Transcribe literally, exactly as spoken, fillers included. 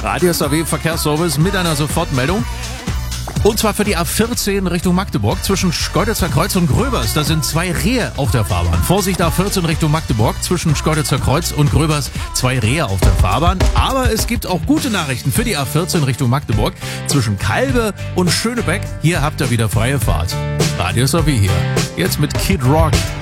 Radius A W Verkehrsservice mit einer Sofortmeldung. Und zwar für die A vierzehn Richtung Magdeburg zwischen Schkeuditzer Kreuz und Gröbers. Da sind zwei Rehe auf der Fahrbahn. Vorsicht, A vierzehn Richtung Magdeburg zwischen Schkeuditzer Kreuz und Gröbers. Zwei Rehe auf der Fahrbahn. Aber es gibt auch gute Nachrichten für die A vierzehn Richtung Magdeburg zwischen Kalbe und Schönebeck. Hier habt ihr wieder freie Fahrt. Radius A W hier. Jetzt mit Kid Rock.